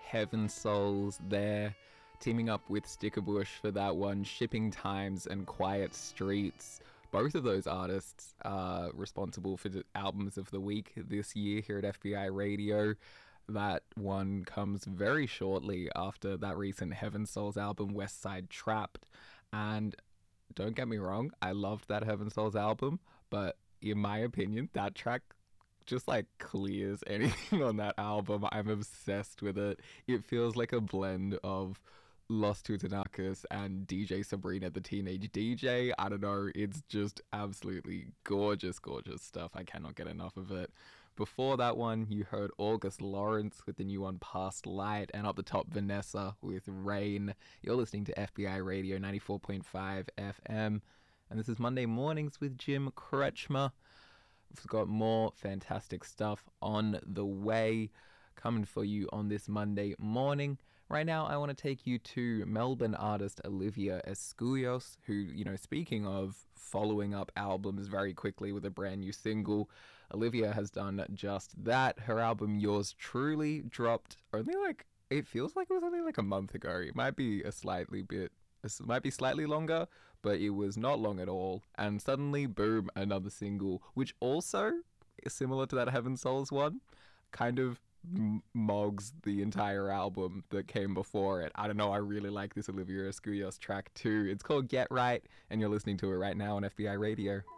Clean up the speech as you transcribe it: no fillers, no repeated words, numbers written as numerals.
Heaven Souls there, teaming up with Stickerbush for that one. Shipping Times and Quiet Streets. Both of those artists are responsible for the albums of the week this year here at FBI Radio. That one comes very shortly after that recent Heaven Souls album, West Side Trapped. And don't get me wrong, I loved that Heaven Souls album, but in my opinion, that track just like clears anything on that album. I'm obsessed with it. It feels like a blend of Los Tutanakis and DJ Sabrina the Teenage DJ. I don't know, it's just absolutely gorgeous, gorgeous stuff. I cannot get enough of it. Before that one, you heard August Lawrence with the new one Past Light, and up the top, Vanessa with Rain. You're listening to FBI Radio 94.5 FM, and this is Monday Mornings with Jim Kretschmer. We've got more fantastic stuff on the way coming for you on this Monday morning. Right now, I want to take you to Melbourne artist Olivia Escuyos, who, you know, speaking of following up albums very quickly with a brand new single, Olivia has done just that. Her album Yours Truly dropped only it feels like it was only a month ago. It might be slightly longer, but it was not long at all. And suddenly, boom, another single, which also is similar to that Heaven Souls one, kind of mogs the entire album that came before it. I don't know, I really like this Olivia Escuyos track too. It's called Get Right, and you're listening to it right now on FBI Radio.